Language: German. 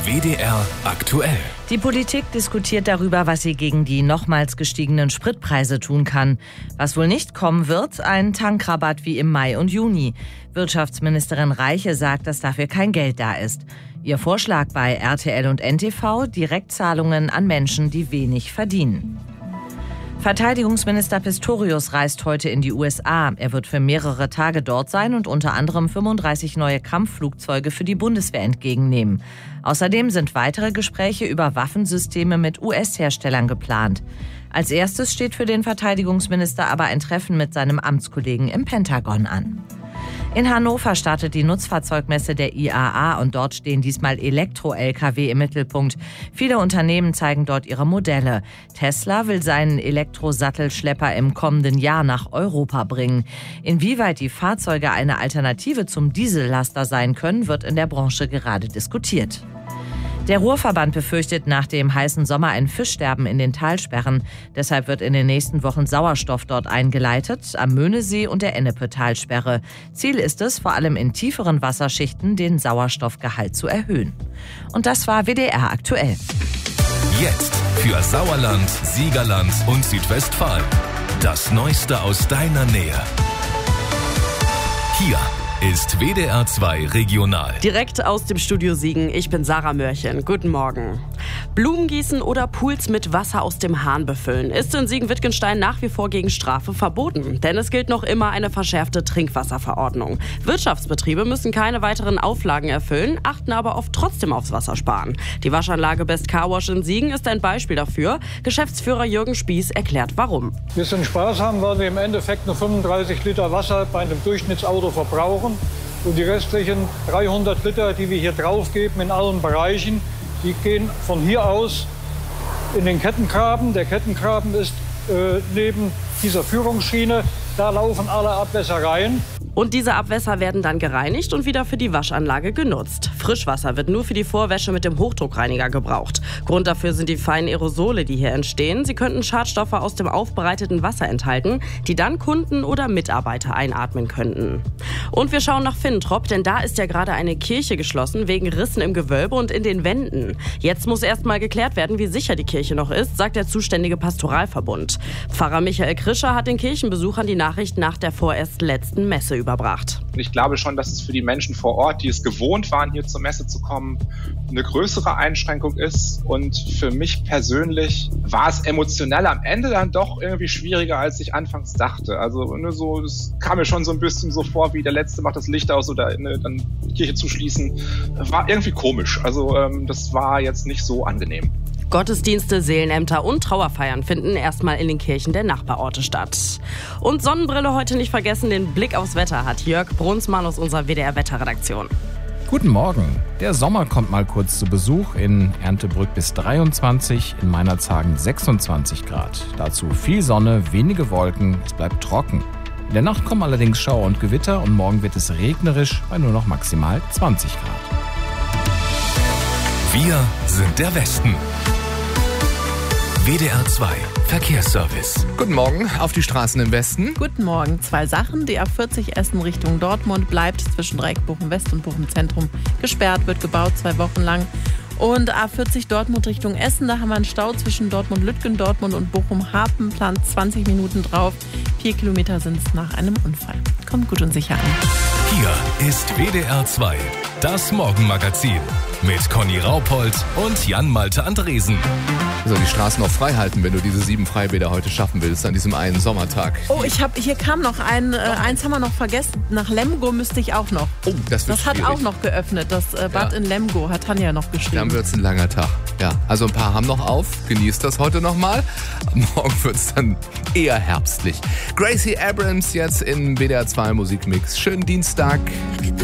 WDR aktuell. Die Politik diskutiert darüber, was sie gegen die nochmals gestiegenen Spritpreise tun kann. Was wohl nicht kommen wird, ein Tankrabatt wie im Mai und Juni. Wirtschaftsministerin Reiche sagt, dass dafür kein Geld da ist. Ihr Vorschlag bei RTL und NTV: Direktzahlungen an Menschen, die wenig verdienen. Verteidigungsminister Pistorius reist heute in die USA. Er wird für mehrere Tage dort sein und unter anderem 35 neue Kampfflugzeuge für die Bundeswehr entgegennehmen. Außerdem sind weitere Gespräche über Waffensysteme mit US-Herstellern geplant. Als erstes steht für den Verteidigungsminister aber ein Treffen mit seinem Amtskollegen im Pentagon an. In Hannover startet die Nutzfahrzeugmesse der IAA und dort stehen diesmal Elektro-Lkw im Mittelpunkt. Viele Unternehmen zeigen dort ihre Modelle. Tesla will seinen Elektrosattelschlepper im kommenden Jahr nach Europa bringen. Inwieweit die Fahrzeuge eine Alternative zum Diesellaster sein können, wird in der Branche gerade diskutiert. Der Ruhrverband befürchtet nach dem heißen Sommer ein Fischsterben in den Talsperren. Deshalb wird in den nächsten Wochen Sauerstoff dort eingeleitet, am Möhnesee und der Ennepe-Talsperre. Ziel ist es, vor allem in tieferen Wasserschichten den Sauerstoffgehalt zu erhöhen. Und das war WDR aktuell. Jetzt für Sauerland, Siegerland und Südwestfalen. Das Neueste aus deiner Nähe. Hier ist WDR 2 Regional. Direkt aus dem Studio Siegen, ich bin Sarah Mörchen. Guten Morgen. Blumen gießen oder Pools mit Wasser aus dem Hahn befüllen ist in Siegen-Wittgenstein nach wie vor gegen Strafe verboten. Denn es gilt noch immer eine verschärfte Trinkwasserverordnung. Wirtschaftsbetriebe müssen keine weiteren Auflagen erfüllen, achten aber oft trotzdem aufs Wassersparen. Die Waschanlage Best Car Wash in Siegen ist ein Beispiel dafür. Geschäftsführer Jürgen Spieß erklärt, warum. Wir sind sparsam, weil wir im Endeffekt nur 35 Liter Wasser bei einem Durchschnittsauto verbrauchen. Und die restlichen 300 Liter, die wir hier draufgeben in allen Bereichen, die gehen von hier aus in den Kettengraben. Der Kettengraben ist neben dieser Führungsschiene. Da laufen alle Abwässer rein. Und diese Abwässer werden dann gereinigt und wieder für die Waschanlage genutzt. Frischwasser wird nur für die Vorwäsche mit dem Hochdruckreiniger gebraucht. Grund dafür sind die feinen Aerosole, die hier entstehen. Sie könnten Schadstoffe aus dem aufbereiteten Wasser enthalten, die dann Kunden oder Mitarbeiter einatmen könnten. Und wir schauen nach Finntrop, denn da ist ja gerade eine Kirche geschlossen wegen Rissen im Gewölbe und in den Wänden. Jetzt muss erst mal geklärt werden, wie sicher die Kirche noch ist, sagt der zuständige Pastoralverbund. Pfarrer Michael Krischer hat den Kirchenbesuchern die Nachricht nach der vorerst letzten Messe überbracht. Ich glaube schon, dass es für die Menschen vor Ort, die es gewohnt waren, hier zur Messe zu kommen, eine größere Einschränkung ist. Und für mich persönlich war es emotionell am Ende dann doch irgendwie schwieriger, als ich anfangs dachte. Also es kam mir schon so ein bisschen so vor, wie der Letzte macht das Licht aus oder dann die Kirche zuschließen. War irgendwie komisch. Also das war jetzt nicht so angenehm. Gottesdienste, Seelenämter und Trauerfeiern finden erstmal in den Kirchen der Nachbarorte statt. Und Sonnenbrille heute nicht vergessen, den Blick aufs Wetter hat Jörg Brunsmann aus unserer WDR-Wetterredaktion. Guten Morgen. Der Sommer kommt mal kurz zu Besuch. In Erntebrück bis 23, in Meinerzhagen 26 Grad. Dazu viel Sonne, wenige Wolken, es bleibt trocken. In der Nacht kommen allerdings Schauer und Gewitter und morgen wird es regnerisch bei nur noch maximal 20 Grad. Wir sind der Westen. WDR 2 Verkehrsservice. Guten Morgen auf die Straßen im Westen. Guten Morgen. 2 Sachen. Die A40 Essen Richtung Dortmund bleibt zwischen Dreieck Bochum West und Bochum Zentrum gesperrt, wird gebaut 2 Wochen lang. Und A40 Dortmund Richtung Essen, da haben wir einen Stau zwischen Dortmund-Lütgen, Dortmund und Bochum-Hapen, plant 20 Minuten drauf. 4 Kilometer sind es nach einem Unfall. Kommt gut und sicher an. Hier ist WDR 2, das Morgenmagazin mit Conny Raupold und Jan-Malte Andresen. So, die Straßen noch frei halten, wenn du diese 7 Freibäder heute schaffen willst, an diesem einen Sommertag. Oh, hier kam noch eins haben wir noch vergessen. Nach Lemgo müsste ich auch noch. Oh, das wird schwierig. Hat auch noch geöffnet, das Bad in Lemgo, hat Tanja noch geschrieben. Dann wird es ein langer Tag. Ja, also ein paar haben noch auf, genießt das heute nochmal. Morgen wird es dann eher herbstlich. Gracie Abrams jetzt in WDR 2 Musikmix. Schönen Dienstag.